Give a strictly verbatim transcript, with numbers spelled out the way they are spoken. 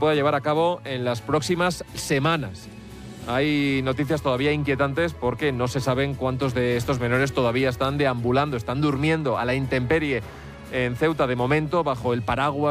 pueda llevar a cabo en las próximas semanas. Hay noticias todavía inquietantes porque no se saben cuántos de estos menores todavía están deambulando, están durmiendo a la intemperie en Ceuta de momento bajo el paraguas